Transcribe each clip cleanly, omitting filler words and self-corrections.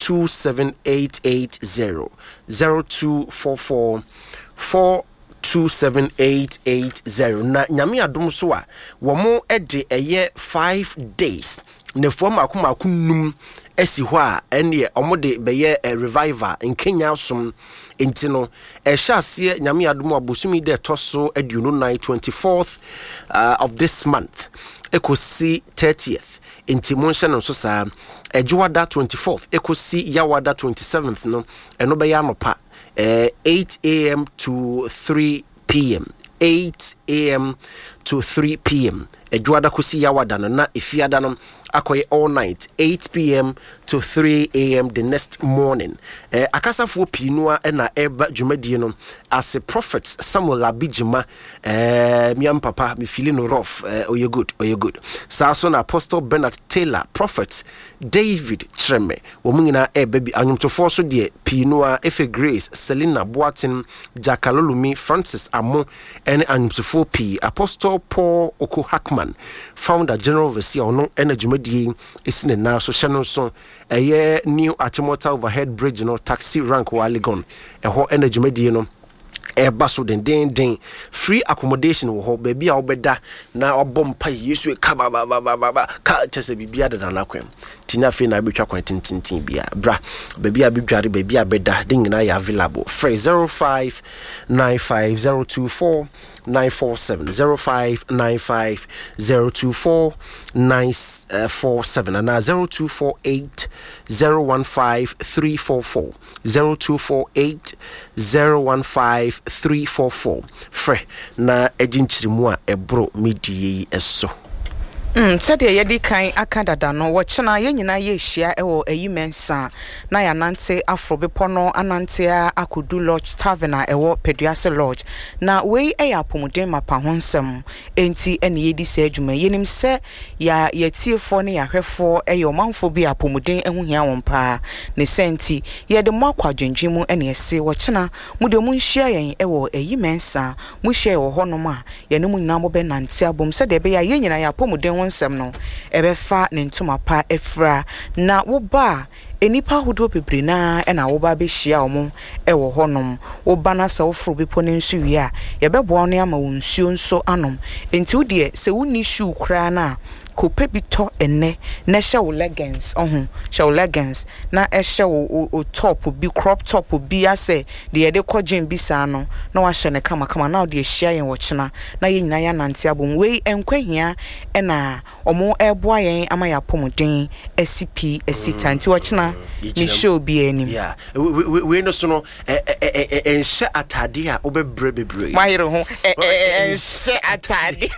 427-880 0244 427-880 na nyame adom so a wo mo ede eye 5 days ne form akomakunum esi ho a ene omode beye revival in Kenya som entino ehyaase nyame adom abosumi de toso aduno night 24th of this month ekosi 30th intimonsha no so sa ejuwada 24th ekosi yawada 27th no eno be ya nopa 8 a.m. to 3 p.m. 8 a.m. to 3 p.m. Ejuada kusi yawada na ifiada no akoye all night 8 p.m. to 3 a.m. the next morning. Akasafo pinua na eba dwumadi no as a prophet Samuel Abijima miam papa me feeling rough oye good. Saso na Apostle Bernard Taylor, prophet David Treme wo mungina baby anyumtofo so de pinua Efe Grace Selina Boatin Jakalolumi Francis Amo and anyumtofo P Apostle Paul Oko Hackman founder general overseer ono energy isine na so channel so new Achimota overhead bridge no taxi rank wa Legon ho energy media no baso den free accommodation wo ho baby a obeda na obompa Yesu ka ba ka chese bibia da na kwem tinya fe na betwa kwan tintin bia bra baby a bidware baby a beda den na ya available free 0595024947 0595024947 and 0248015344 0248015344 free na ejinchirimu a ebro medie eso Said yedi kan akadada no wochena ye nyina ye hia ewo ayimensa na ya nante afrobepo no anante akodu lodge tavern ewo Peduase lodge na we apomuden mapa ho nsem enti ene yedi se adwuma yenim se ya yetiefo ne ya hwefo manfo bi apomuden ehu hia won pa ne senti ye de makwadwendwemu ene ese wochena mude mu nhia yen ewo ayimensa mu hia ewo honom a ye ne mu nyina mo be nante abom se de be ya ye nyina ya apomuden wonsem no ebefa ne ntoma pa efra na wo ba enipa hodo bebre na na wo ba be hia omo ewo honom wo ba na sa wo fro bepo ne nsu wi a ye bebo ne ama wo nsuo nso anom enti wo de se wo ni shoe kra na kope bito ene na shaw leggings shaw leggings na shaw top bi crop top bi ase de ye de kogin bi sa no na wa hye ne kama na de hia yen wo chena na ye nyina ya nante abom we enkwahia na omo eboa yen ama ya pomuden SCP esitanti wo chena ni show bi enim yeah we no so no enhye atade a obebre mayre ho enhye atade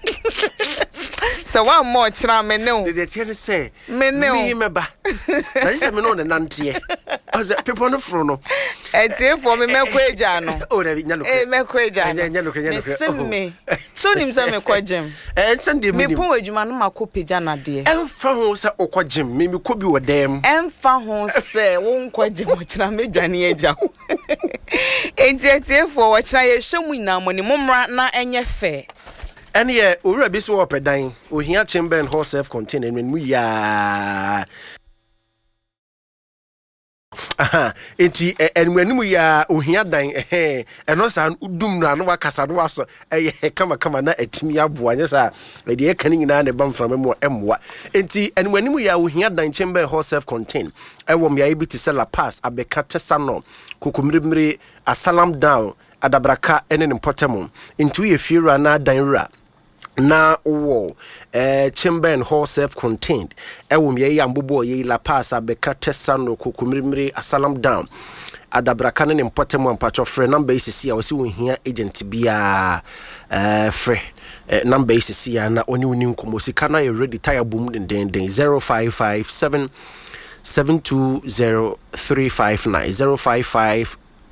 so one more chira me no the tell say me no me meba na say me no na nante as people no fro no etie for me mekwaja no o na nya no mekwaja nya no me so nim say mekwajem send me pon adwuma no makopeja na de emfa ho say okwajem me ko bi wodem emfa ho say wo nkwajem chira me dwane agya etie for wo chira ye hwemu nyina mo ni momra na enye fe and yeah, ura bi so opedan ohia chamber and horse self contained when mu ya enti enwanimu ya ohia dan eno sa udum na no wakasa no waso kama na atimi aboa nya sa de e kan nyina ne bamfra memo emwa enti enwanimu ya ohia dan chamber and horse self contained ewom ya ibiti sela pass abeka tesano kokomiremire asalam down adabraka ene mpotemo into ye fiera na danra na wo chamber and hall self contained ewum ye yambobo ye la pass abeka tesano kokomiremire asalam down adabraka ne mpotemo ampacho free number isisi a wasi wo hia agent bia free number isisi ya na oni nkomo sika na ye ready tire boom den 0557 720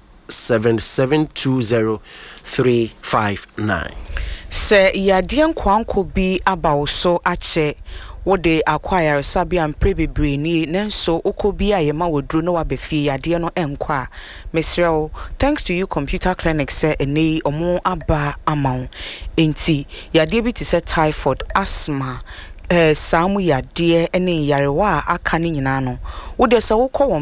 359 se yadien kwanko bi abawo ache wode acquire sabia mprebebre ni nenso okobi ayema wodru no wabefi yade no enkwa mesrel thanks to you computer clinic say eni omo aba amaw enti yade bi ti say typhoid asthma samu yade ene yarewa aka ni nyina no wode se wokọ